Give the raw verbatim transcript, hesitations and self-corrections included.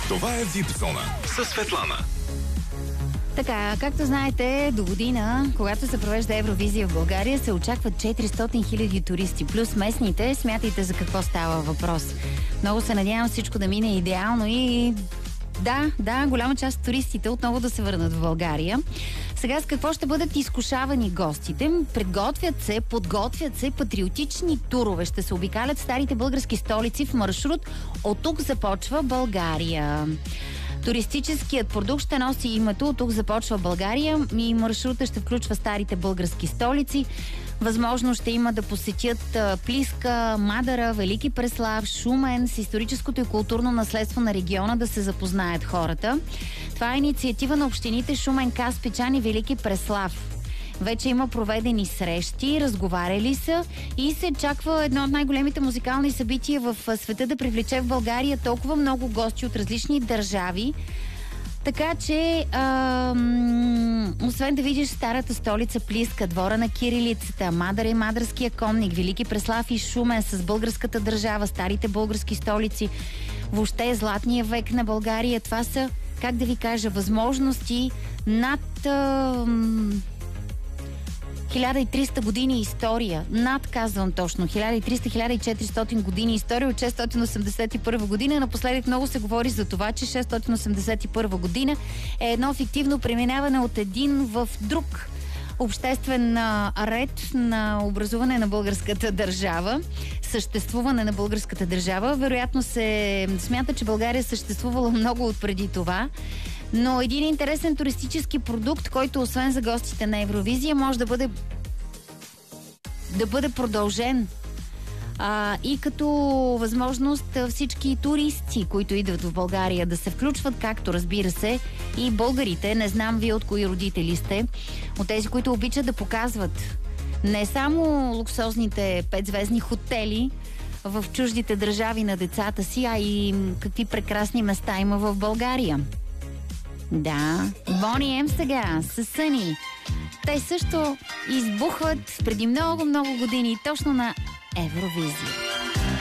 Това е Вип Зона със Светлана. Така, както знаете, до година, когато се провежда Евровизия в България, се очакват четиристотин хиляди туристи, плюс местните. Смятайте за какво става въпрос. Много се надявам всичко да мине идеално и да, да, голяма част от туристите отново да се върнат в България. Сега с какво ще бъдат изкушавани гостите? Предготвят се, подготвят се патриотични турове. Ще се обикалят старите български столици в маршрут "От тук започва България". Туристическият продукт ще носи името "От тук започва България" и маршрута ще включва старите български столици. Възможно ще има да посетят Плиска, Мадара, Велики Преслав, Шумен, с историческото и културно наследство на региона да се запознаят хората. Това е инициатива на общините Шумен, Каспичан и Велики Преслав. Вече има проведени срещи, разговаряли са и се чаква едно от най-големите музикални събития в света да привлече в България толкова много гости от различни държави. Така че, а, освен да видиш старата столица Плиска, двора на кирилицата, Мадара и Мадарския конник, Велики Преслав и Шумен с българската държава, старите български столици, въобще златния век на България, това са, как да ви кажа, възможности над А, хиляда и триста години история. Над, казвам точно, хиляда и триста - хиляда и четиристотин години история от шестстотин осемдесет и първа година. Напоследък много се говори за това, че шестстотин осемдесет и първа година е едно фиктивно преминаване от един в друг обществен а, ред на образуване на българската държава, съществуване на българската държава. Вероятно се смята, че България съществувала много отпреди това. Но един интересен туристически продукт, който освен за гостите на Евровизия, може да бъде да бъде продължен а, и като възможност всички туристи, които идват в България, да се включват, както разбира се и българите. Не знам вие от кои родители сте, от тези, които обичат да показват не само луксозните петзвездни хотели в чуждите държави на децата си, а и какви прекрасни места има в България. Да, Бони Ем сега с Съни. Те също избухват преди много-много години, точно на Евровизия.